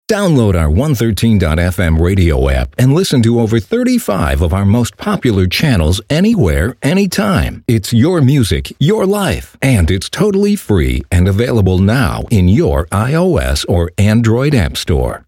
Download our 113.fm radio app and listen to over 35 of our most popular channels anywhere, anytime. It's your music, your life, and it's totally free and available now in your iOS or Android app store.